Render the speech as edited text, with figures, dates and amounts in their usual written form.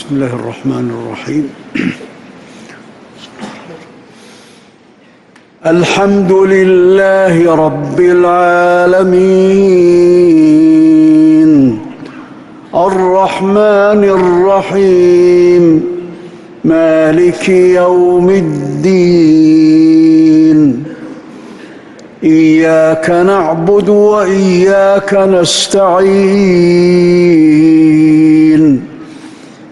بسم الله الرحمن الرحيم. الحمد لله رب العالمين الرحمن الرحيم مالك يوم الدين إياك نعبد وإياك نستعين